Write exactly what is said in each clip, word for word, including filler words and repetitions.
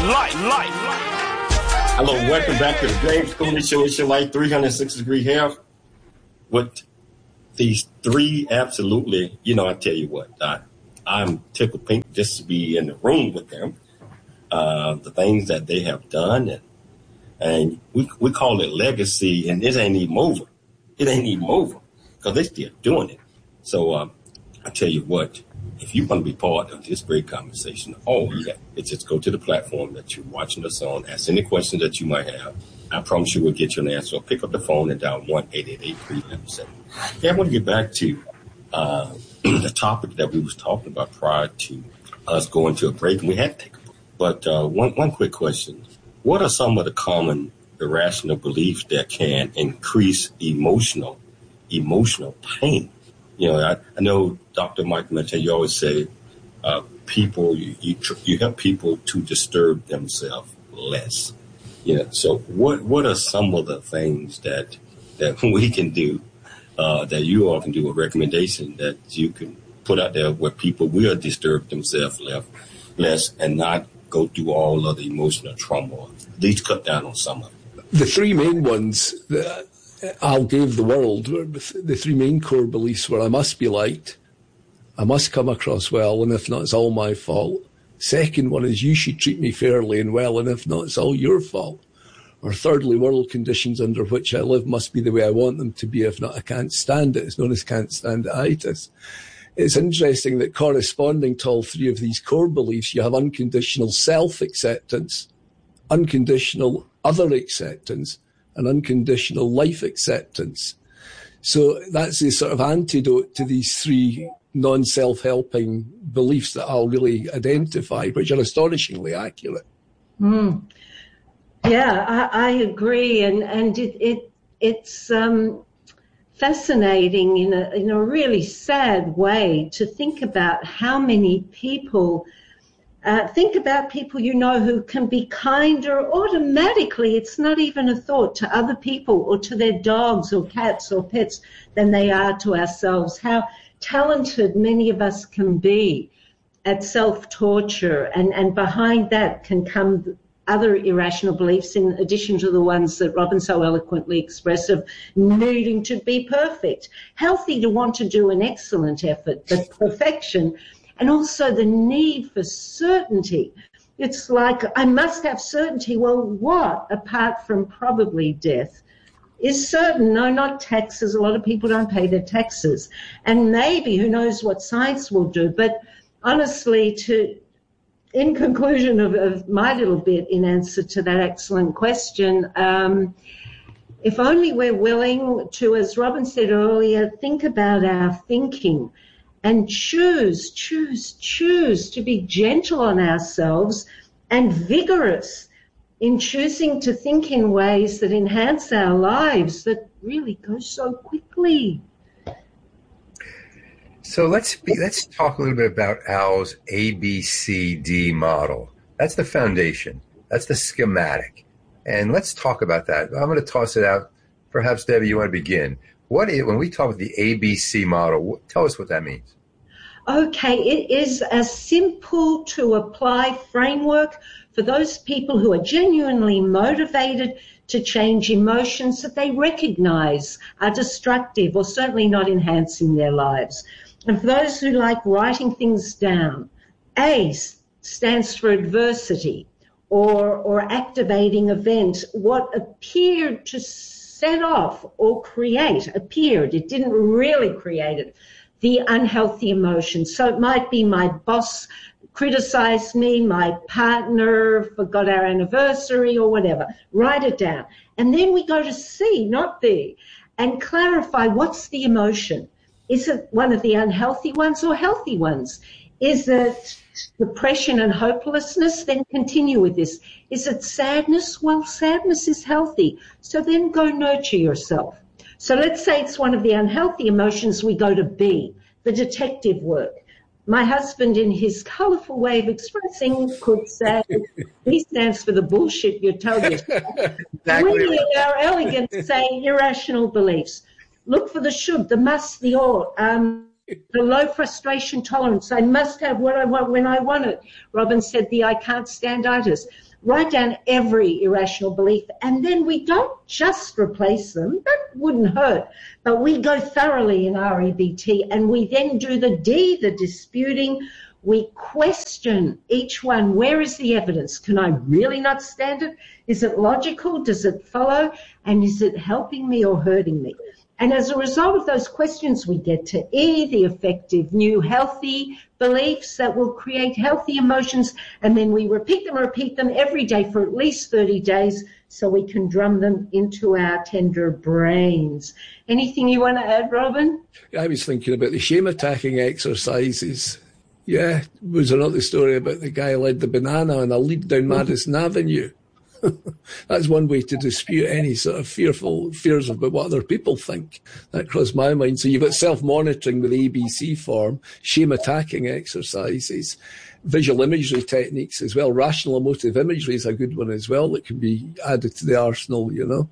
life, life. Hello, welcome back to the James Cooley Show. It's your life, three hundred sixty degree health. With these three, absolutely, you know, I tell you what, I, I'm tickled pink just to be in the room with them. Uh, the things that they have done, and and we we call it legacy, and it ain't even over. It ain't even over because they're still doing it. So uh, I tell you what, if you want to be part of this great conversation, all you have is just go to the platform that you're watching us on, ask any questions that you might have. I promise you we'll get you an answer. So pick up the phone and dial one eight eight eight, three one seven. Yeah, I want to get back to uh, the topic that we was talking about prior to us going to a break, and we had to take a break. But uh, one, one quick question. What are some of the common irrational beliefs that can increase emotional emotional pain? You know, I, I know Doctor Mike Mete, you always say uh, people, you, you you help people to disturb themselves less. You know, so what what are some of the things that that we can do, uh, that you all can do, a recommendation that you can put out there where people will disturb themselves less, less and not go through all of the emotional trauma, at least cut down on some of it? The three main ones that Al gave the world, the three main core beliefs were: I must be liked, I must come across well, and if not, it's all my fault. Second one is, you should treat me fairly and well, and if not, it's all your fault. Or thirdly, world conditions under which I live must be the way I want them to be, if not, I can't stand it. It's known as can't stand it-itis. It's interesting that corresponding to all three of these core beliefs, you have unconditional self-acceptance, unconditional other acceptance, and unconditional life acceptance. So that's the sort of antidote to these three non-self-helping beliefs that I'll really identify, which are astonishingly accurate. Mm. Yeah, I, I agree, and and it, it it's um, fascinating in a in a really sad way to think about how many people uh, think about people you know who can be kinder automatically. It's not even a thought to other people or to their dogs or cats or pets than they are to ourselves. How talented many of us can be at self-torture, and, and behind that can come other irrational beliefs in addition to the ones that Robin so eloquently expressed of needing to be perfect. Healthy to want to do an excellent effort, but perfection, and also the need for certainty. It's like, I must have certainty. Well, what, apart from probably death, is certain? No, not taxes. A lot of people don't pay their taxes. And maybe, who knows what science will do. But honestly, to in conclusion of, of my little bit in answer to that excellent question, um, if only we're willing to, as Robin said earlier, think about our thinking and choose, choose, choose to be gentle on ourselves and vigorous in choosing to think in ways that enhance our lives that really go so quickly. So let's be, let's talk a little bit about Al's A B C D model. That's the foundation. That's the schematic. And let's talk about that. I'm going to toss it out. Perhaps, Debbie, you want to begin. What is, when we talk about the A B C model, tell us what that means. Okay, it is a simple to apply framework for those people who are genuinely motivated to change emotions that they recognize are destructive or certainly not enhancing their lives. And for those who like writing things down, A stands for adversity or, or activating event. What appeared to set off or create, appeared, it didn't really create it, the unhealthy emotions. So it might be my boss criticized me, my partner forgot our anniversary or whatever. Write it down. And then we go to C, not B, and clarify what's the emotion. Is it one of the unhealthy ones or healthy ones? Is it depression and hopelessness? Then continue with this. Is it sadness? Well, sadness is healthy. So then go nurture yourself. So let's say it's one of the unhealthy emotions, we go to B, the detective work. My husband, in his colorful way of expressing, could say, B stands for the bullshit you tell yourself. Exactly. We are elegant saying irrational beliefs. Look for the should, the must, the ought, um, the low frustration tolerance. I must have what I want when I want it. Robin said the I can't stand itis. write down every irrational belief, and then we don't just replace them. That wouldn't hurt. But we go thoroughly in R E B T, and we then do the D, the disputing. We question each one. Where is the evidence? Can I really not stand it? Is it logical? Does it follow? And is it helping me or hurting me? And as a result of those questions, we get to E, the effective new healthy beliefs that will create healthy emotions. And then we repeat them, repeat them every day for at least thirty days so we can drum them into our tender brains. Anything you want to add, Robin? I was thinking about the shame attacking exercises. Yeah, was there not the story about the guy who led the banana on a lead down Madison Avenue? That's one way to dispute any sort of fearful fears about what other people think. That crossed my mind. So you've got self-monitoring with the A B C form, shame-attacking exercises, visual imagery techniques as well. Rational emotive imagery is a good one as well that can be added to the arsenal, you know.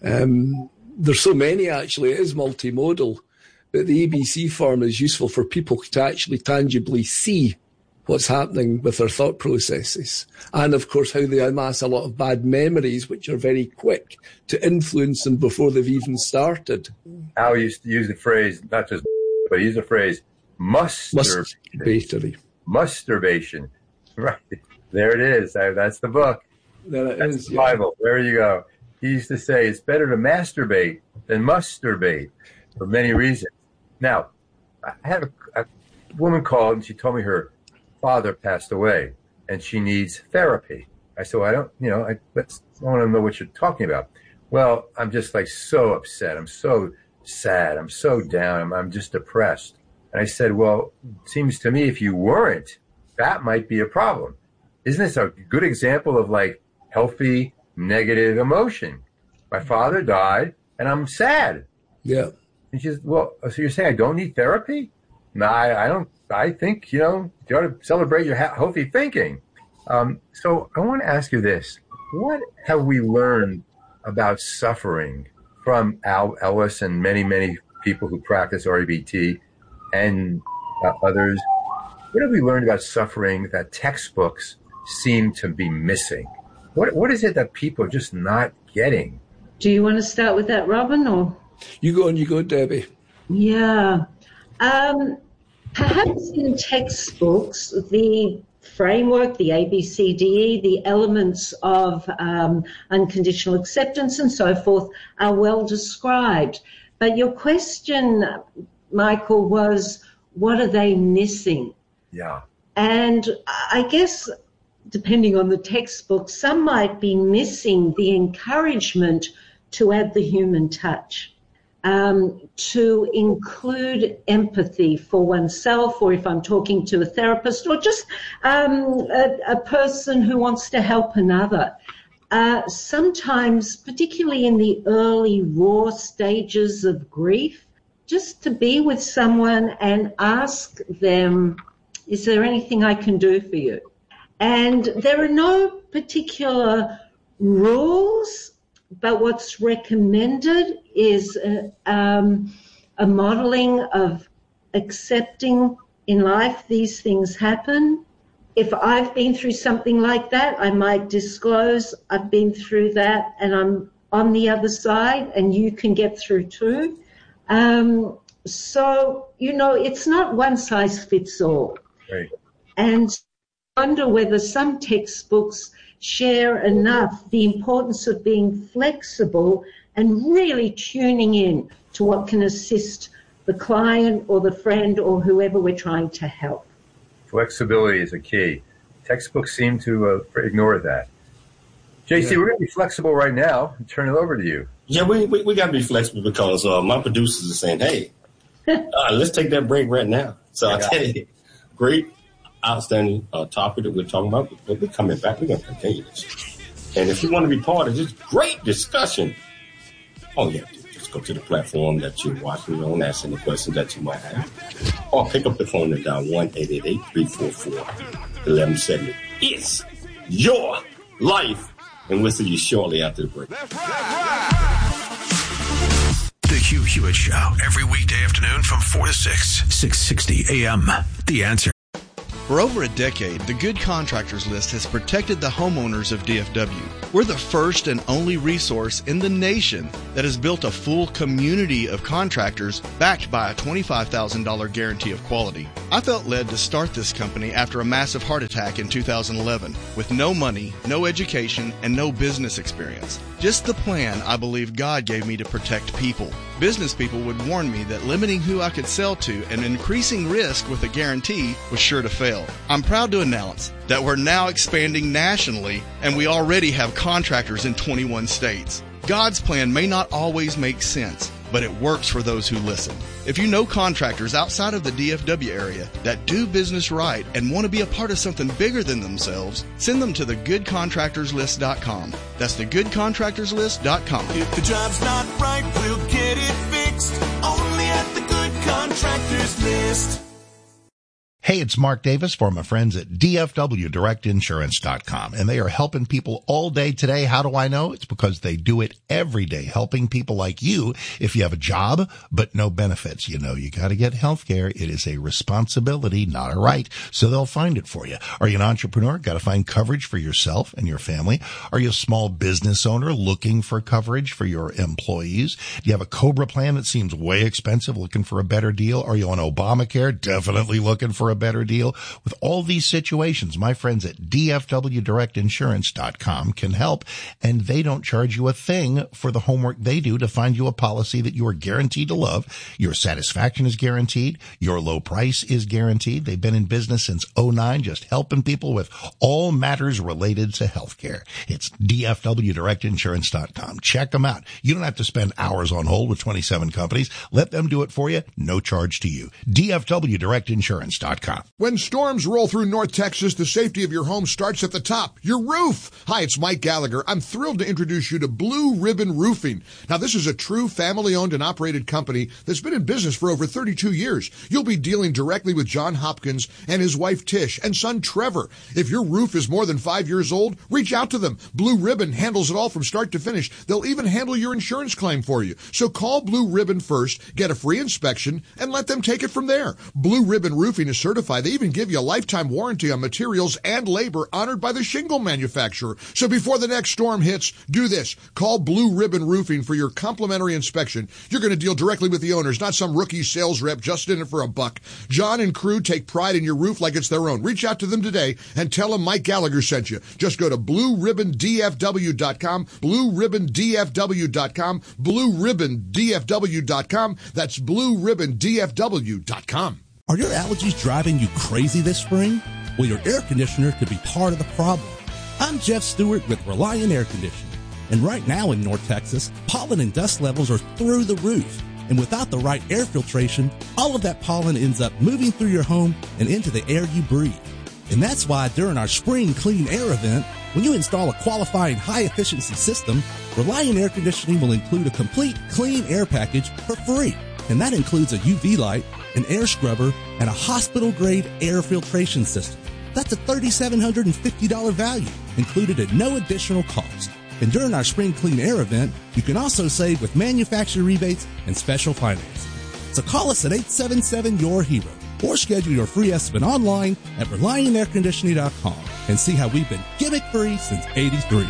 Um, there's so many, actually. It is multimodal. But the A B C form is useful for people to actually tangibly see what's happening with their thought processes. And, of course, how they amass a lot of bad memories, which are very quick to influence them before they've even started. Al used to use the phrase, not just, but he used the phrase, masturbation. Masturbatory. Masturbation. Right. There it is. That's the book. There it That's is, the yeah. Bible. There you go. He used to say, it's better to masturbate than masturbate for many reasons. Now, I had a, a woman called and she told me her father passed away and she needs therapy. I said, well, I don't, you know, I, let's, I want to know what you're talking about. Well, I'm just like so upset. I'm so sad. I'm so down. I'm, I'm just depressed. And I said, well, it seems to me if you weren't, that might be a problem. Isn't this a good example of like healthy negative emotion? My father died and I'm sad. Yeah. And she says, well, so you're saying I don't need therapy? No, I, I don't. I think, you know, you ought to celebrate your ha- healthy thinking. Um, so I want to ask you this. What have we learned about suffering from Al Ellis and many, many people who practice R E B T and uh, others? What have we learned about suffering that textbooks seem to be missing? What What is it that people are just not getting? Do you want to start with that, Robin, or? You go on, you go, Debbie. Yeah. Um, perhaps in textbooks, the framework, the A B C D E, the elements of um, unconditional acceptance and so forth are well described. But your question, Michael, was what are they missing? Yeah. And I guess, depending on the textbook, some might be missing the encouragement to add the human touch. Um, to include empathy for oneself, or if I'm talking to a therapist, or just um, a, a person who wants to help another. Uh, sometimes, particularly in the early raw stages of grief, just to be with someone and ask them, is there anything I can do for you? And there are no particular rules, but what's recommended is a, um, a modeling of accepting in life these things happen. If I've been through something like that, I might disclose I've been through that and I'm on the other side and you can get through too. Um, so, you know, it's not one size fits all. Right. And I wonder whether some textbooks share enough the importance of being flexible and really tuning in to what can assist the client or the friend or whoever we're trying to help. Flexibility is a key. Textbooks seem to uh, ignore that. J C, yeah. We're going to be flexible right now and turn it over to you. Yeah, we we, we got to be flexible because uh, my producers are saying, hey, uh, let's take that break right now. So I tell you, great, outstanding uh, topic that we're talking about. But we're coming back. We're going to continue this. And if you want to be part of this great discussion, oh, yeah, just go to the platform that you're watching on, ask any questions that you might have, or pick up the phone and dial one eight eight eight, three four four, one one seven zero. It's your life. And we'll see you shortly after the break. That's right. That's right. The Hugh Hewitt Show, every weekday afternoon from four to six, six sixty A M. The Answer. For over a decade, the Good Contractors List has protected the homeowners of D F W. We're the first and only resource in the nation that has built a full community of contractors backed by a twenty-five thousand dollars guarantee of quality. I felt led to start this company after a massive heart attack in two thousand eleven with no money, no education, and no business experience. Just the plan I believe God gave me to protect people. Business people would warn me that limiting who I could sell to and increasing risk with a guarantee was sure to fail. I'm proud to announce that we're now expanding nationally, and we already have contractors in twenty-one states. God's plan may not always make sense, but it works for those who listen. If you know contractors outside of the D F W area that do business right and want to be a part of something bigger than themselves, send them to the good contractors list dot com. That's the good contractors list dot com. If the job's not right, we'll get it fixed. Only at the Good Contractors List. Hey, it's Mark Davis for my friends at D F W Direct Insurance dot com, and they are helping people all day today. How do I know? It's because they do it every day, helping people like you. If you have a job but no benefits, you know you got to get health care. It is a responsibility, not a right, so they'll find it for you. Are you an entrepreneur? Got to find coverage for yourself and your family. Are you a small business owner looking for coverage for your employees? Do you have a COBRA plan that seems way expensive, looking for a better deal? Are you on Obamacare? Definitely looking for a better deal. With all these situations, my friends at D F W Direct Insurance dot com can help, and they don't charge you a thing for the homework they do to find you a policy that you are guaranteed to love. Your satisfaction is guaranteed. Your low price is guaranteed. They've been in business since oh nine, just helping people with all matters related to healthcare. It's D F W Direct Insurance dot com. Check them out. You don't have to spend hours on hold with twenty-seven companies. Let them do it for you. No charge to you. D F W Direct Insurance dot com. When storms roll through North Texas, the safety of your home starts at the top, your roof. Hi, it's Mike Gallagher. I'm thrilled to introduce you to Blue Ribbon Roofing. Now, this is a true family-owned and operated company that's been in business for over thirty-two years. You'll be dealing directly with John Hopkins and his wife Tish and son Trevor. If your roof is more than five years old, reach out to them. Blue Ribbon handles it all from start to finish. They'll even handle your insurance claim for you. So call Blue Ribbon first, get a free inspection, and let them take it from there. Blue Ribbon Roofing is certified. They even give you a lifetime warranty on materials and labor honored by the shingle manufacturer. So before the next storm hits, do this. Call Blue Ribbon Roofing for your complimentary inspection. You're going to deal directly with the owners, not some rookie sales rep just in it for a buck. John and crew take pride in your roof like it's their own. Reach out to them today and tell them Mike Gallagher sent you. Just go to blue ribbon D F W dot com, blue ribbon D F W dot com, blue ribbon D F W dot com. That's blue ribbon D F W dot com. Are your allergies driving you crazy this spring? Well, your air conditioner could be part of the problem. I'm Jeff Stewart with Reliant Air Conditioning. And right now in North Texas, pollen and dust levels are through the roof. And without the right air filtration, all of that pollen ends up moving through your home and into the air you breathe. And that's why during our Spring Clean Air event, when you install a qualifying high-efficiency system, Reliant Air Conditioning will include a complete clean air package for free. And that includes a U V light, an air scrubber, and a hospital-grade air filtration system. That's a three thousand seven hundred fifty dollars value, included at no additional cost. And during our Spring Clean Air event, you can also save with manufacturer rebates and special financing. So call us at eight seven seven, Y O U R hero or schedule your free estimate online at reliant air conditioning dot com and see how we've been gimmick-free since eighty-three.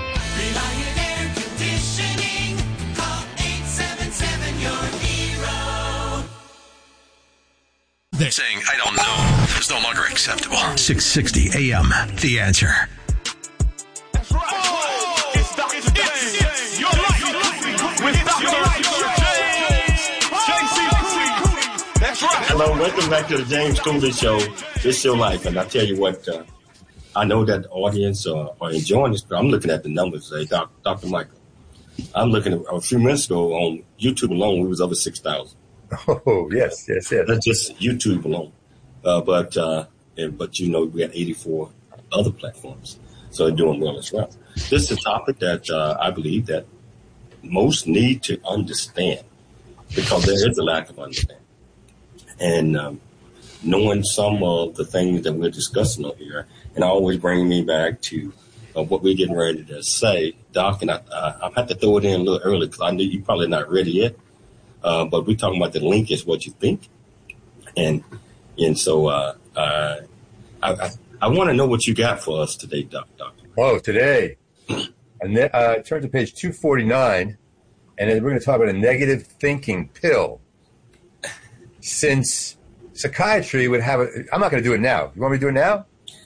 Reliant Air Conditioning. Call eight seven seven, Y O U R hero. They're saying, I don't know, is no longer acceptable. six sixty A M, The Answer. That's right. Oh, it's Doctor It's your life with Doctor That's right. Hello, welcome back to the James Cooley Show. It's your life, and I tell you what, uh, I know that the audience uh, are enjoying this, but I'm looking at the numbers today, Doc, Doctor Michael. I'm looking at a few minutes ago on YouTube alone, we was over six thousand. Oh, yes, yes, yes. That's just YouTube alone. Uh, but, uh, and, but you know, we had eighty-four other platforms, so they're doing well as well. This is a topic that uh, I believe that most need to understand because there is a lack of understanding. And um, knowing some of the things that we're discussing over here, and always bring me back to uh, what we're getting ready to say, Doc, and I, uh, I have to throw it in a little early because I know you're probably not ready yet. Uh, but we're talking about the link is what you think. And and so uh, uh, I, I, I want to know what you got for us today, Doc. Doctor. Oh, today. uh, turn to page two forty-nine, and then we're going to talk about a negative thinking pill. Since psychiatry would have a, I'm not going to do it now. You want me to do it now?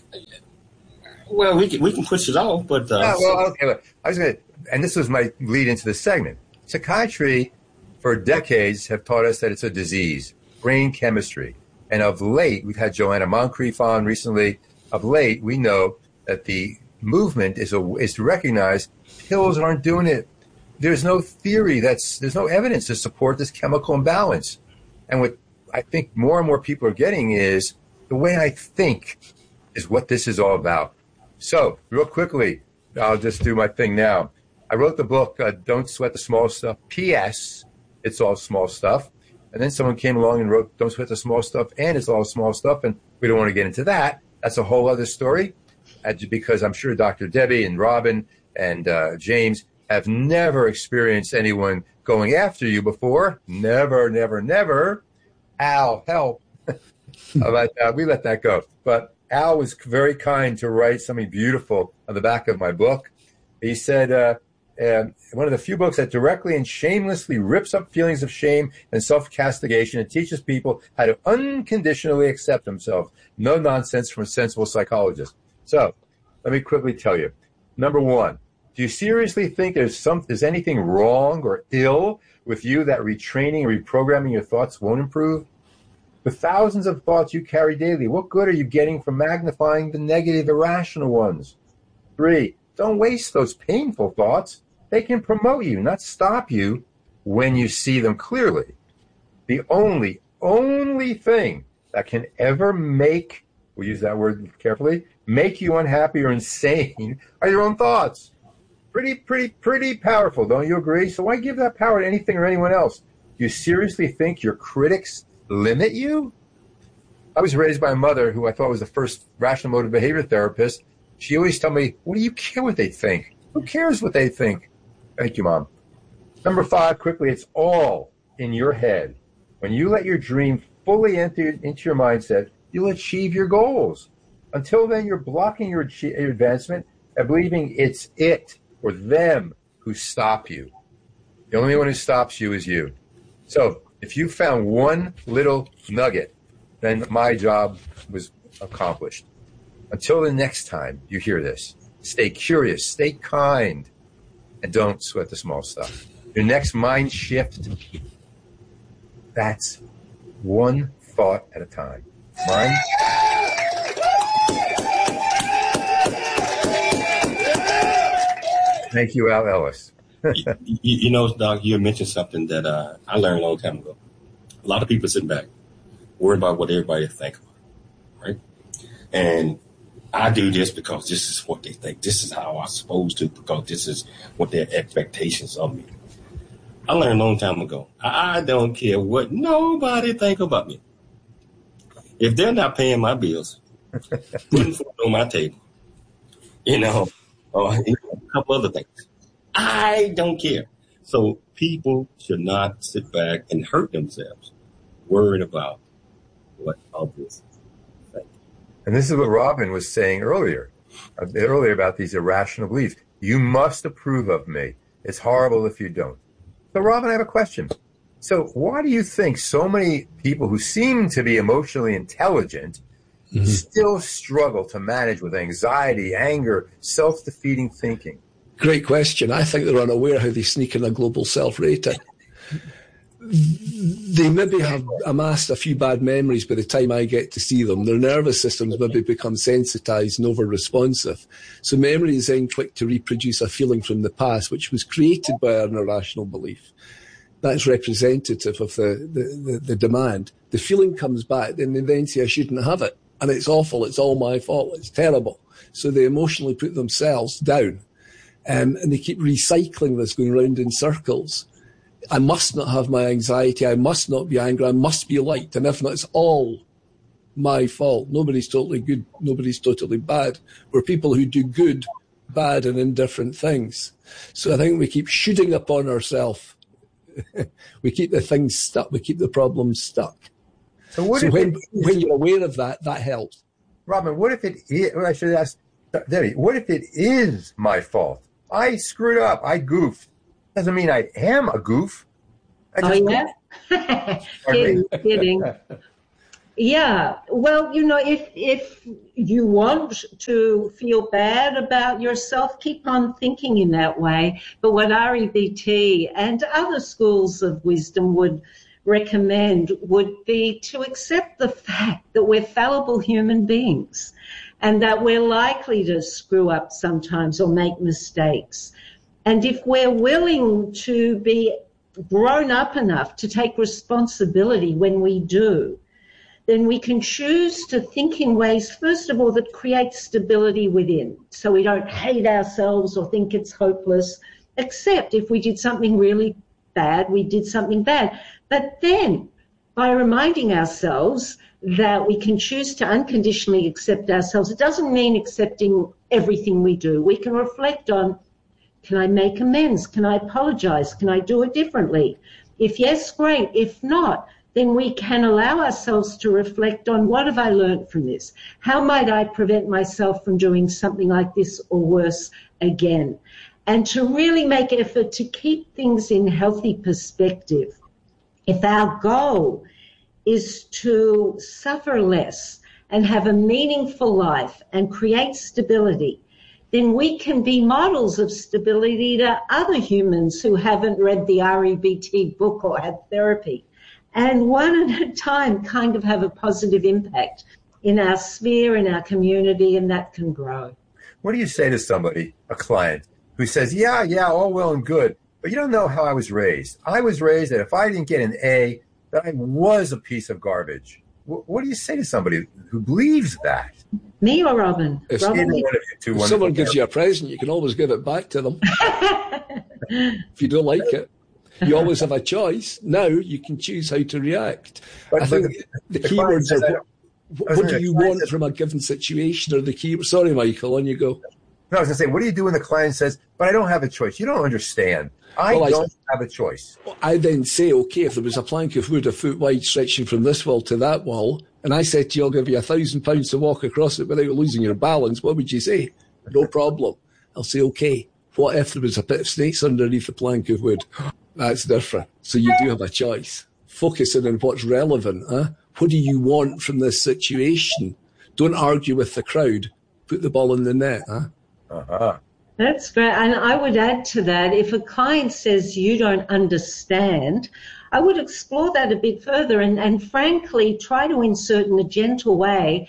Well, we can, we can push it off, but uh, yeah, well, okay. Look, I was going to, and this was my lead into the segment. Psychiatry, for decades, have taught us that it's a disease, brain chemistry, and of late, we've had Joanna Moncrief on recently. Of late, we know that the movement is a, is to recognize pills aren't doing it. There's no theory that's there's no evidence to support this chemical imbalance. And what I think more and more people are getting is the way I think is what this is all about. So, real quickly, I'll just do my thing now. I wrote the book, uh, Don't Sweat the Small Stuff. P S. It's all small stuff. And then someone came along and wrote, Don't Sweat the Small Stuff, and it's all small stuff. And we don't want to get into that. That's a whole other story. Because I'm sure Doctor Debbie and Robin and uh, James have never experienced anyone going after you before. Never, never, never. Al, help. But, uh, we let that go. But Al was very kind to write something beautiful on the back of my book. He said, uh, uh, one of the few books that directly and shamelessly rips up feelings of shame and self-castigation and teaches people how to unconditionally accept themselves. No nonsense from a sensible psychologist. So let me quickly tell you. Number one, do you seriously think there's some, there's anything wrong or ill with you that retraining and reprogramming your thoughts won't improve? With thousands of thoughts you carry daily, what good are you getting from magnifying the negative, irrational ones? Three, don't waste those painful thoughts. They can promote you, not stop you when you see them clearly. The only, only thing that can ever make, we'll use that word carefully, make you unhappy or insane are your own thoughts. Pretty, pretty, pretty powerful, don't you agree? So why give that power to anything or anyone else? Do you seriously think your critics limit you? I was raised by a mother who I thought was the first rational motive behavior therapist. She always told me, what do you care what they think? Who cares what they think? Thank you, Mom. Number five, quickly, it's all in your head. When you let your dream fully enter into your mindset, you'll achieve your goals. Until then, you're blocking your, your advancement and believing it's it or them who stop you. The only one who stops you is you. So if you found one little nugget, then my job was accomplished. Until the next time you hear this, stay curious, stay kind, and don't sweat the small stuff. Your next mind shift, that's one thought at a time. Mind. Thank you, Al Ellis. you, you know, Doc, you mentioned something that uh, I learned a long time ago. A lot of people sitting back, worried about what everybody think about, right? And I do this because this is what they think. This is how I'm supposed to, because this is what their expectations of me. I learned a long time ago. I don't care what nobody think about me. If they're not paying my bills, putting food on my table, you know, or you know, a couple other things, I don't care. So people should not sit back and hurt themselves, worried about what others think. And this is what Robin was saying earlier, uh, earlier about these irrational beliefs. You must approve of me. It's horrible if you don't. So, Robin, I have a question. So why do you think so many people who seem to be emotionally intelligent mm-hmm. still struggle to manage with anxiety, anger, self-defeating thinking? Great question. I think they're unaware how they sneak in a global self-rating. They maybe have amassed a few bad memories by the time I get to see them. Their nervous systems maybe become sensitized and over-responsive. So memory is then quick to reproduce a feeling from the past, which was created by an irrational belief. That's representative of the, the, the, the demand. The feeling comes back, then they then say, I shouldn't have it. And it's awful. It's all my fault. It's terrible. So they emotionally put themselves down. Um, and they keep recycling this, going round in circles. I must not have my anxiety. I must not be angry. I must be liked. And if not, it's all my fault. Nobody's totally good. Nobody's totally bad. We're people who do good, bad, and indifferent things. So I think we keep shooting upon ourselves. We keep the things stuck. We keep the problems stuck. So, what so when, it, when you're aware of that, that helps. Robin, what if it is, I should ask Debbie, what if it is my fault? I screwed up. I goofed. Doesn't mean I am a goof. I Oh, yeah? kidding, kidding. Yeah. Well, you know, if if you want to feel bad about yourself, keep on thinking in that way. But what R E B T and other schools of wisdom would recommend would be to accept the fact that we're fallible human beings and that we're likely to screw up sometimes or make mistakes. And if we're willing to be grown up enough to take responsibility when we do, then we can choose to think in ways, first of all, that create stability within. So we don't hate ourselves or think it's hopeless, except if we did something really bad, we did something bad. But then, by reminding ourselves that we can choose to unconditionally accept ourselves, it doesn't mean accepting everything we do. We can reflect on, can I make amends? Can I apologize? Can I do it differently? If yes, great. If not, then we can allow ourselves to reflect on, what have I learned from this? How might I prevent myself from doing something like this or worse again? And to really make effort to keep things in healthy perspective. If our goal is to suffer less and have a meaningful life and create stability, then we can be models of stability to other humans who haven't read the R E B T book or had therapy. And one at a time kind of have a positive impact in our sphere, in our community, and that can grow. What do you say to somebody, a client, who says, yeah, yeah, all well and good, but you don't know how I was raised. I was raised that if I didn't get an A, that I was a piece of garbage. W- what do you say to somebody who believes that? Me or Robin? If, Robin? Either one of you two if someone wonderful gives you a present, you can always give it back to them. If you don't like it, you always have a choice. Now you can choose how to react. But- I think but the, the key client words are, says, what, I was what do gonna- you the client want says- from a given situation, or the key. Sorry, Michael, on you go. No, I was going to say, what do you do when the client says, but I don't have a choice? You don't understand. I Well, I- don't have a choice. I then say, okay, if there was a plank of wood a foot wide stretching from this wall to that wall, and I said to you, I'll give you a thousand pounds to walk across it without losing your balance, what would you say? No problem. I'll say, okay, what if there was a pit of snakes underneath the plank of wood? That's different. So you do have a choice. Focusing on what's relevant. Huh? What do you want from this situation? Don't argue with the crowd. Put the ball in the net. Huh? Uh-huh. That's great. And I would add to that, if a client says you don't understand, I would explore that a bit further and, and frankly, try to insert in a gentle way,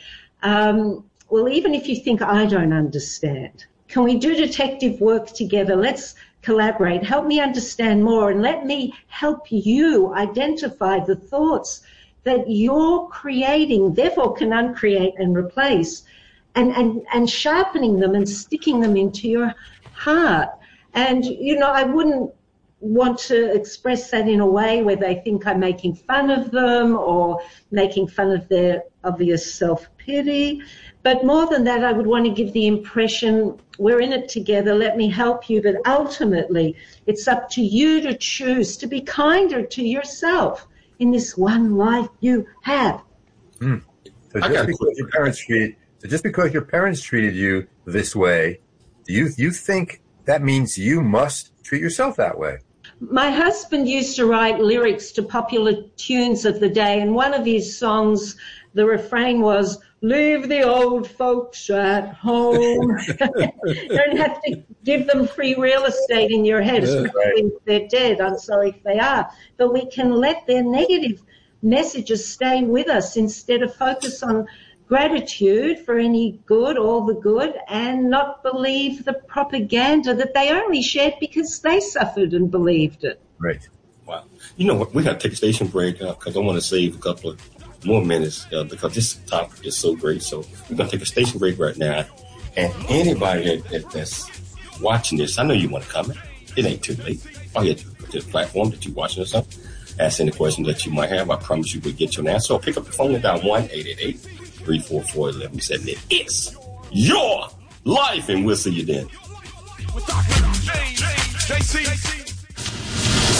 um, well, even if you think I don't understand, can we do detective work together? Let's collaborate. Help me understand more and let me help you identify the thoughts that you're creating, therefore can uncreate and replace. And, and, and sharpening them and sticking them into your heart. And, you know, I wouldn't want to express that in a way where they think I'm making fun of them or making fun of their obvious self-pity. But more than that, I would want to give the impression we're in it together, let me help you. But ultimately, it's up to you to choose to be kinder to yourself in this one life you have. Mm. So I just got a because quick- your parents treated, so just because your parents treated you this way, do you you think that means you must treat yourself that way? My husband used to write lyrics to popular tunes of the day, and one of his songs, the refrain was, leave the old folks at home. You don't have to give them free real estate in your head, especially if they're dead. I'm sorry if they are. But we can let their negative messages stay with us instead of focus on gratitude for any good, all the good, and not believe the propaganda that they only shared because they suffered and believed it. Right. Wow. You know what? We got to take a station break because I want to save a couple of more minutes uh, because this topic is so great. So we're going to take a station break right now. And anybody that, that, that's watching this, I know you want to comment. It ain't too late. All you have to go to the platform that you're watching us on. Ask any questions that you might have. I promise you we'll get you an answer. So pick up the phone and dial one eight eight eight, three four four, one one seven eight. It's your life, and we'll see you then.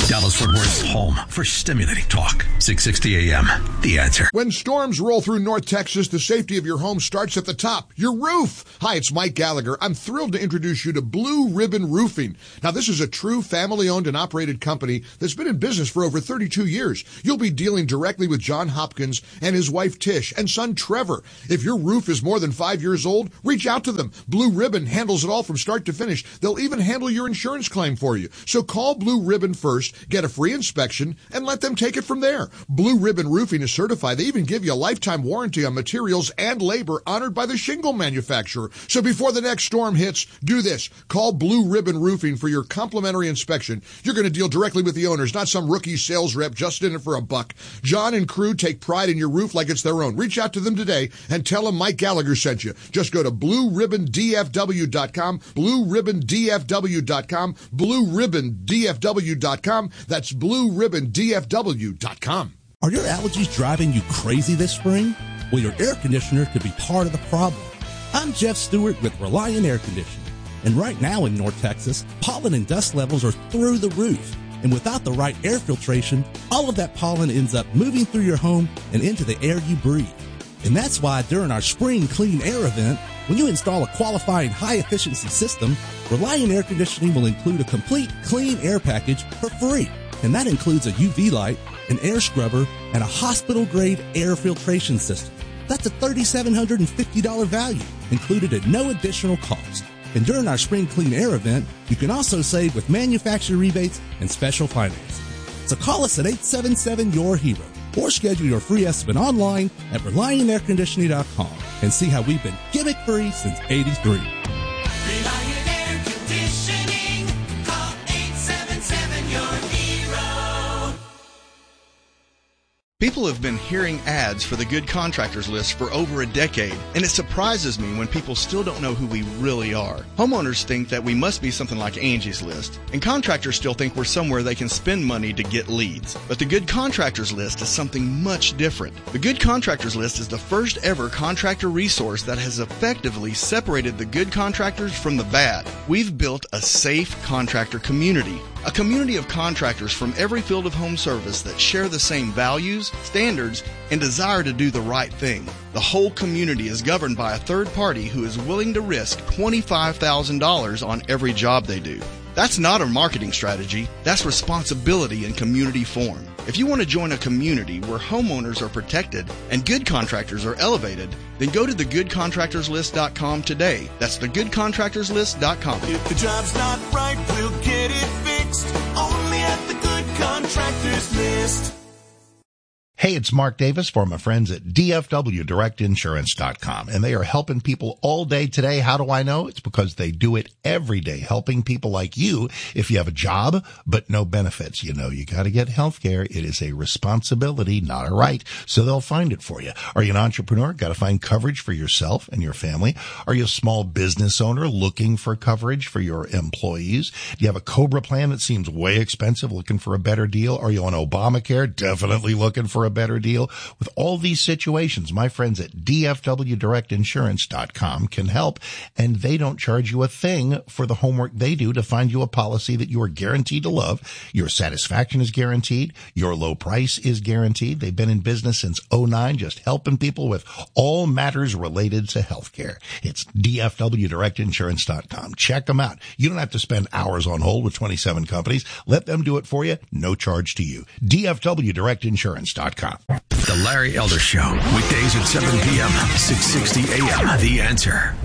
Dallas-Fort Worth's home for stimulating talk. six sixty A M. The Answer. When storms roll through North Texas, the safety of your home starts at the top, your roof. Hi, it's Mike Gallagher. I'm thrilled to introduce you to Blue Ribbon Roofing. Now, this is a true family-owned and operated company that's been in business for over thirty-two years. You'll be dealing directly with John Hopkins and his wife Tish and son Trevor. If your roof is more than five years old, reach out to them. Blue Ribbon handles it all from start to finish. They'll even handle your insurance claim for you. So call Blue Ribbon first, get a free inspection, and let them take it from there. Blue Ribbon Roofing is certified. They even give you a lifetime warranty on materials and labor honored by the shingle manufacturer. So before the next storm hits, do this. Call Blue Ribbon Roofing for your complimentary inspection. You're going to deal directly with the owners, not some rookie sales rep just in it for a buck. John and crew take pride in your roof like it's their own. Reach out to them today and tell them Mike Gallagher sent you. Just go to blue ribbon d f w dot com, blue ribbon d f w dot com, blue ribbon d f w dot com. That's blue ribbon d f w dot com. Are your allergies driving you crazy this spring? Well, your air conditioner could be part of the problem. I'm Jeff Stewart with Reliant Air Conditioning. And right now in North Texas, pollen and dust levels are through the roof. And without the right air filtration, all of that pollen ends up moving through your home and into the air you breathe. And that's why during our Spring Clean Air event, when you install a qualifying high-efficiency system, Reliant Air Conditioning will include a complete clean air package for free. And that includes a U V light, an air scrubber, and a hospital-grade air filtration system. That's a three thousand seven hundred fifty dollars value, included at no additional cost. And during our Spring Clean Air event, you can also save with manufacturer rebates and special financing. So call us at eight seven seven, Y O U R HERO or schedule your free estimate online at reliant air conditioning dot com and see how we've been gimmick-free since eighty-three. Reliant Air Conditioning. Call eight seven seven, Y O U R HERO. People have been hearing ads for the Good Contractors List for over a decade, and it surprises me when people still don't know who we really are. Homeowners think that we must be something like Angie's List, and contractors still think we're somewhere they can spend money to get leads. But the Good Contractors List is something much different. The Good Contractors List is the first ever contractor resource that has effectively separated the good contractors from the bad. We've built a safe contractor community. A community of contractors from every field of home service that share the same values, standards, and desire to do the right thing. The whole community is governed by a third party who is willing to risk twenty-five thousand dollars on every job they do. That's not a marketing strategy. That's responsibility in community form. If you want to join a community where homeowners are protected and good contractors are elevated, then go to the good contractors list dot com today. That's the good contractors list dot com. If the job's not right, we'll get it fixed. Only at the Good Contractors List. Hey, it's Mark Davis for my friends at D F W Direct Insurance dot com, and they are helping people all day today. How do I know? It's because they do it every day, helping people like you. If you have a job but no benefits, you know you got to get health care. It is a responsibility, not a right, so they'll find it for you. Are you an entrepreneur? Got to find coverage for yourself and your family. Are you a small business owner looking for coverage for your employees? Do you have a COBRA plan that seems way expensive, looking for a better deal? Are you on Obamacare? Definitely looking for a better deal. With all these situations, my friends at D F W Direct Insurance dot com can help, and they don't charge you a thing for the homework they do to find you a policy that you are guaranteed to love. Your satisfaction is guaranteed. Your low price is guaranteed. They've been in business since oh nine, just helping people with all matters related to healthcare. It's D F W Direct Insurance dot com. Check them out. You don't have to spend hours on hold with twenty-seven companies. Let them do it for you. No charge to you. D F W Direct Insurance dot com. The Larry Elder Show. Weekdays at seven p.m. six sixty A M. The Answer.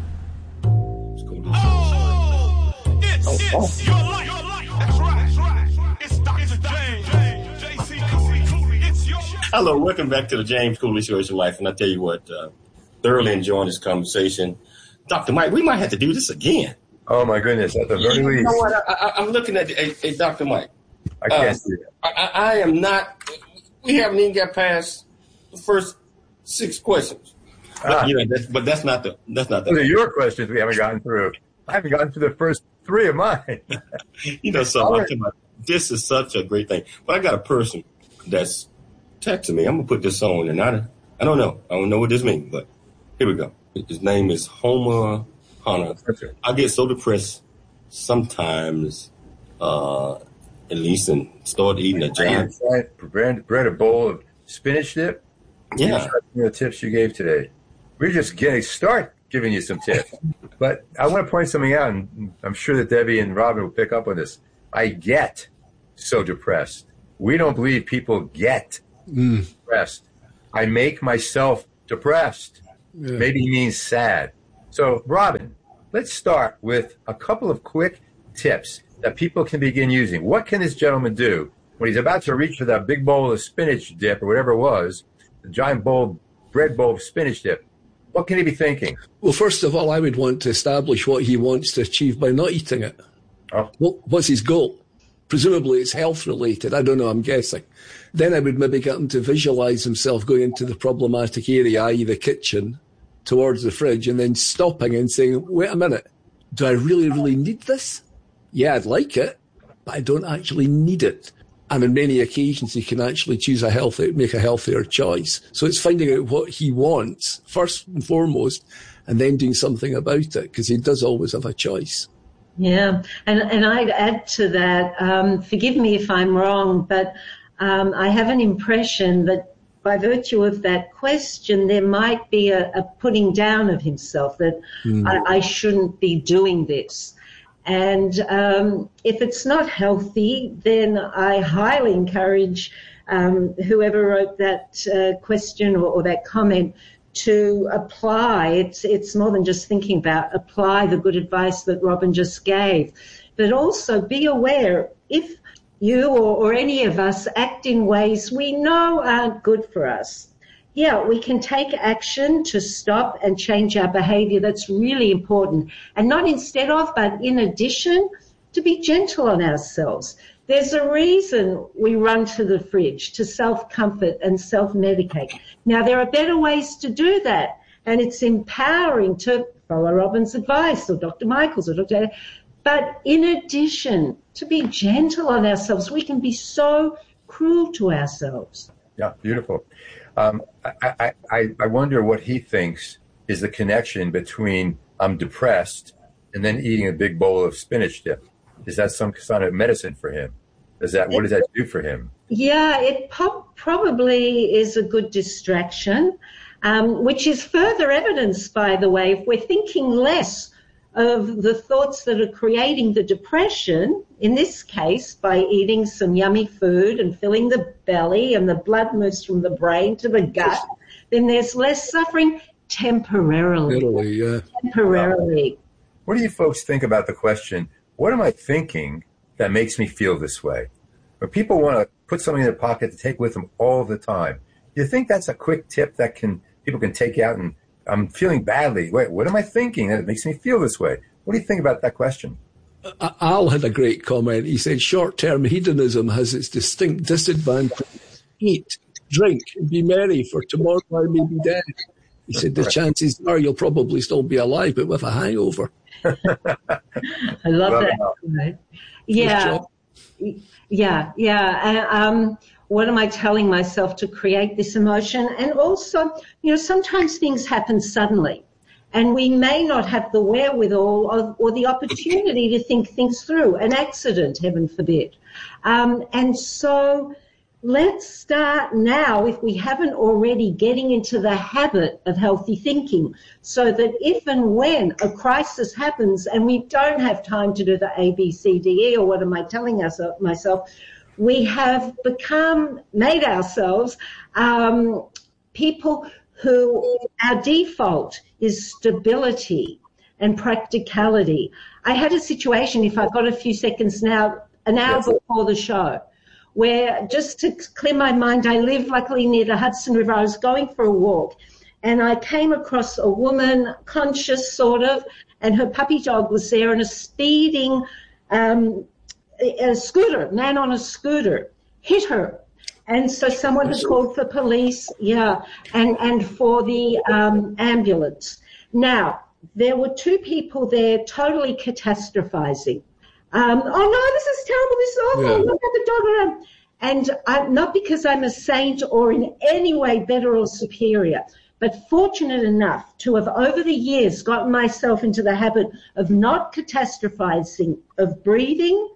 Oh, it's, it's your life. Your life. That's right. That's right. It's Doctor James. J C Cooley. It's your show. Hello, welcome back to the James Cooley Show. It's your life, and I tell you what, uh, thoroughly enjoying this conversation. Doctor Mike, we might have to do this again. Oh, my goodness. At the very You least. know what? I, I, I'm looking at hey, hey, Doctor Mike. I can't Uh, see it. I, I I am not. We haven't even got past the first six questions. But, Ah. you know, that's, but that's not the. That's not Those are the. your questions we haven't gotten through. I haven't gotten through the first three of mine. You know, so All I'm right. talking about, this is such a great thing. But I got a person that's texting me. I'm gonna put this on, and I, I don't know. I don't know what this means, but here we go. His name is Homer Hunter. That's right. I get so depressed sometimes. Uh, at least, and start eating a giant. Bread, bread, a bowl of spinach dip. Yeah. The tips you gave today. We're just getting start giving you some tips. But I want to point something out, and I'm sure that Debbie and Robin will pick up on this. I get so depressed. We don't believe people get mm. depressed. I make myself depressed. Yeah. Maybe means sad. So, Robin, let's start with a couple of quick tips that people can begin using. What can this gentleman do when he's about to reach for that big bowl of spinach dip or whatever it was, the giant bowl, bread bowl of spinach dip? What can he be thinking? Well, first of all, I would want to establish what he wants to achieve by not eating it. Oh. What, what's his goal? Presumably it's health related. I don't know, I'm guessing. Then I would maybe get him to visualize himself going into the problematic area, that is the kitchen, towards the fridge, and then stopping and saying, wait a minute, do I really, really need this? Yeah, I'd like it, but I don't actually need it. And on many occasions, he can actually choose a healthy, make a healthier choice. So it's finding out what he wants, first and foremost, and then doing something about it, because he does always have a choice. Yeah, and, and I'd add to that, um, forgive me if I'm wrong, but um, I have an impression that by virtue of that question, there might be a, a putting down of himself, that mm. I, I shouldn't be doing this. And um, if it's not healthy, then I highly encourage um, whoever wrote that uh, question or, or that comment to apply. It's it's more than just thinking about, apply the good advice that Robin just gave. But also be aware if you or, or any of us act in ways we know aren't good for us. Yeah, we can take action to stop and change our behavior. That's really important. And not instead of, but in addition, to be gentle on ourselves. There's a reason we run to the fridge, to self-comfort and self-medicate. Now, there are better ways to do that, and it's empowering to follow Robin's advice or Doctor Michael's or Doctor But in addition, to be gentle on ourselves, we can be so cruel to ourselves. Yeah, beautiful. Um, I, I, I wonder what he thinks is the connection between I'm depressed and then eating a big bowl of spinach dip. Is that some kind of medicine for him? Does that, what does that do for him? Yeah, it po- probably is a good distraction, um, which is further evidence, by the way, if we're thinking less of the thoughts that are creating the depression, in this case, by eating some yummy food and filling the belly and the blood moves from the brain to the gut, then there's less suffering temporarily. Literally, yeah. Temporarily. What do you folks think about the question, what am I thinking that makes me feel this way? When people want to put something in their pocket to take with them all the time, do you think that's a quick tip that can people can take out and I'm feeling badly. Wait, what am I thinking that makes me feel this way? What do you think about that question? Al had a great comment. He said, short-term hedonism has its distinct disadvantage. Eat, drink, and be merry, for tomorrow I may be dead. He said, the chances are you'll probably still be alive, but with a hangover. I love well, that. Right. Yeah. Yeah, yeah. Um, what am I telling myself to create this emotion? And also, you know, sometimes things happen suddenly and we may not have the wherewithal or, or the opportunity to think things through. An accident, heaven forbid. Um, and so let's start now, if we haven't already, getting into the habit of healthy thinking so that if and when a crisis happens and we don't have time to do the A, B, C, D, E, or what am I telling us, myself, we have become, made ourselves um, people who our default is stability and practicality. I had a situation, if I've got a few seconds now, an hour yes. before the show, where just to clear my mind, I live luckily near the Hudson River. I was going for a walk and I came across a woman, conscious sort of, and her puppy dog was there, and a speeding um, a scooter, man on a scooter, hit her. And so someone had called for police, yeah, and, and for the um, ambulance. Now, there were two people there totally catastrophizing. Um, oh, no, this is terrible, this is awful, yeah. Look at the dog around. And I, not because I'm a saint or in any way better or superior, but fortunate enough to have over the years gotten myself into the habit of not catastrophizing, of breathing,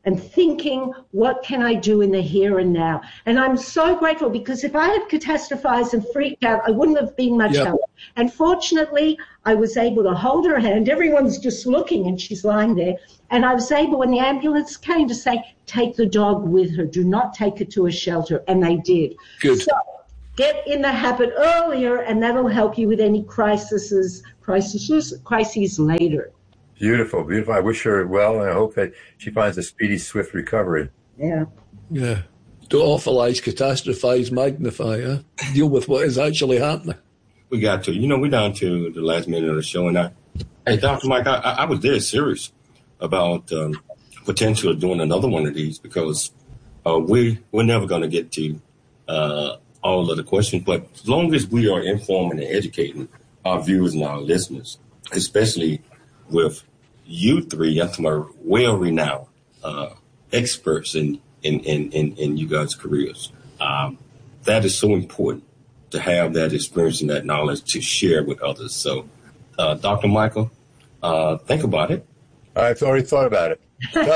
and thinking, what can I do in the here and now? And I'm so grateful, because if I had catastrophized and freaked out, I wouldn't have been much Yep. help. And fortunately, I was able to hold her hand. Everyone's just looking, and she's lying there. And I was able, when the ambulance came, to say, take the dog with her. Do not take her to a shelter. And they did. Good. So get in the habit earlier, and that'll help you with any crises, crises, crises later. Beautiful, beautiful. I wish her well, and I hope that she finds a speedy, swift recovery. Yeah. Yeah. Don't awfulize, catastrophize, magnify. Huh? Deal with what is actually happening. We got to, you know, we're down to the last minute of the show, and I, hey, Doctor Mike, I, I was very serious about um, potential of doing another one of these, because uh, we we're never going to get to uh, all of the questions, but as long as we are informing and educating our viewers and our listeners, especially with you three, that's my well-renowned uh, experts in in, in, in in you guys' careers. Um, that is so important to have that experience and that knowledge to share with others. So, uh, Doctor Michael, uh, think about it. I've already thought about it.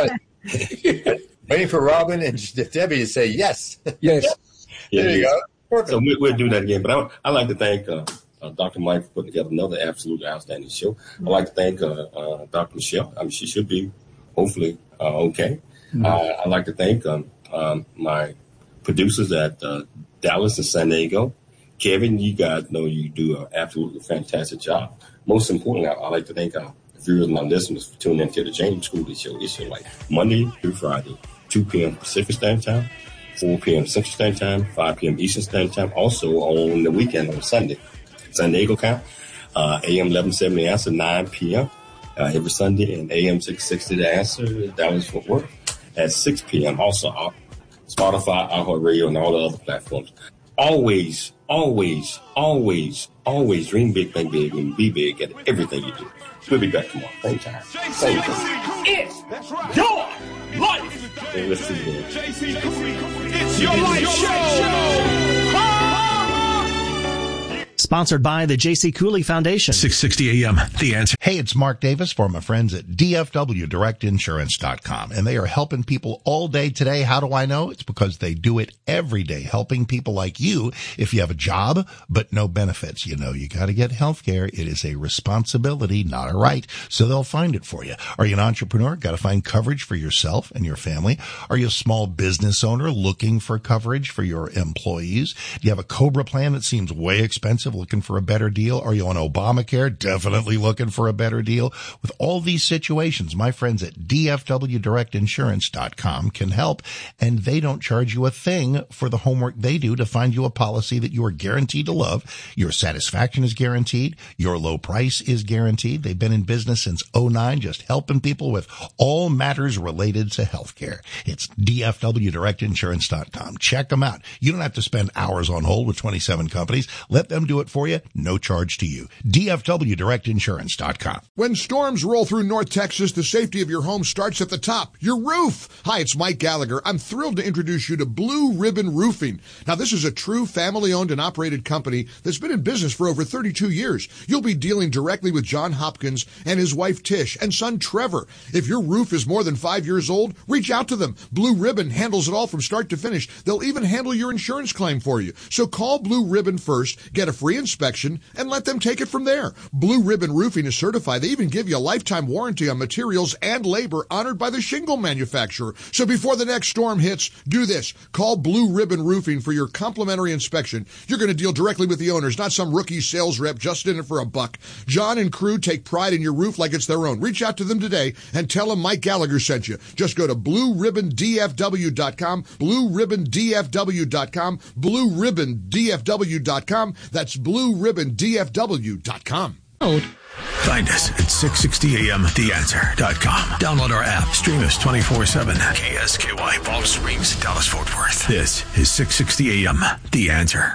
But waiting for Robin and Debbie to say yes. Yes. Yeah, There you yeah. go. Perfect. So we, we'll do that again. But I, I'd like to thank uh, uh, Doctor Mike for putting together another absolutely outstanding show. I'd like to thank uh, uh, Doctor Michelle. I mean, she should be hopefully uh, okay. Mm-hmm. Uh, I'd like to thank um, um, my producers at uh, Dallas and San Diego. Kevin, you guys know you do an absolutely fantastic job. Most importantly, I'd like to thank our viewers and our listeners for tuning into the James Cooley Show. It's your like Monday through Friday, two p.m. Pacific Standard Time, four p.m. Central Standard Time, five p.m. Eastern Standard Time. Also on the weekend on Sunday, San Diego count, uh, A M eleven seventy The Answer, nine p.m. Uh, every Sunday, and A M six sixty The Answer, Dallas Fort Worth at six p.m. Also, uh, Spotify, iHeartRadio, and all the other platforms. Always, always, always, always dream big, think big, and be big at everything you do. We'll be back tomorrow. Same time. Same time. It's your life. Hey, let's see there. J C Cooley, it's your life show. Sponsored by the J C Cooley Foundation. six sixty A M, The Answer. Hey, it's Mark Davis for my friends at D F W Direct Insurance dot com, and they are helping people all day today. How do I know? It's because they do it every day, helping people like you. If you have a job but no benefits, you know you got to get health care. It is a responsibility, not a right, so they'll find it for you. Are you an entrepreneur? Got to find coverage for yourself and your family. Are you a small business owner looking for coverage for your employees? Do you have a COBRA plan that seems way expensive, looking for a better deal? Are you on Obamacare? Definitely looking for a better deal. With all these situations, my friends at D F W Direct Insurance dot com can help, and they don't charge you a thing for the homework they do to find you a policy that you are guaranteed to love. Your satisfaction is guaranteed. Your low price is guaranteed. They've been in business since oh nine, just helping people with all matters related to healthcare. It's D F W Direct Insurance dot com. Check them out. You don't have to spend hours on hold with twenty-seven companies. Let them do it for you. No charge to you. D F W Direct Insurance dot com. When storms roll through North Texas, the safety of your home starts at the top, your roof. Hi, it's Mike Gallagher. I'm thrilled to introduce you to Blue Ribbon Roofing. Now, this is a true family-owned and operated company that's been in business for over thirty-two years. You'll be dealing directly with John Hopkins and his wife Tish and son Trevor. If your roof is more than five years old, reach out to them. Blue Ribbon handles it all from start to finish. They'll even handle your insurance claim for you. So call Blue Ribbon first, get a free inspection, and let them take it from there. Blue Ribbon Roofing is certified. They even give you a lifetime warranty on materials and labor honored by the shingle manufacturer. So before the next storm hits, do this. Call Blue Ribbon Roofing for your complimentary inspection. You're going to deal directly with the owners, not some rookie sales rep just in it for a buck. John and crew take pride in your roof like it's their own. Reach out to them today and tell them Mike Gallagher sent you. Just go to Blue Ribbon D F W dot com, Blue Ribbon D F W dot com, Blue Ribbon D F W dot com. That's Blue Ribbon D F W dot com. Find us at six sixty A M the answer dot com. Download our app. Stream us twenty-four seven. K S K Y, Palm Springs, Dallas, Fort Worth. This is six sixty A M The Answer.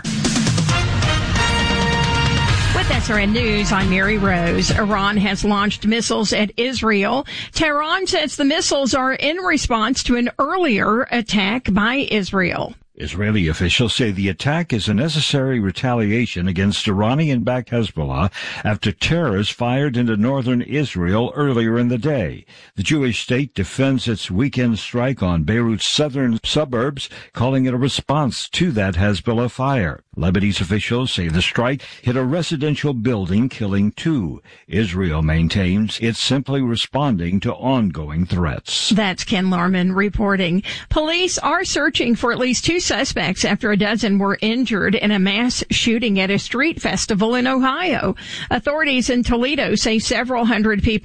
With S R N News, I'm Mary Rose. Iran has launched missiles at Israel. Tehran says the missiles are in response to an earlier attack by Israel. Israeli officials say the attack is a necessary retaliation against Iranian-backed Hezbollah after terrorists fired into northern Israel earlier in the day. The Jewish state defends its weekend strike on Beirut's southern suburbs, calling it a response to that Hezbollah fire. Lebanese officials say the strike hit a residential building, killing two. Israel maintains it's simply responding to ongoing threats. That's Ken Larman reporting. Police are searching for at least two suspects after a dozen were injured in a mass shooting at a street festival in Ohio. Authorities in Toledo say several hundred people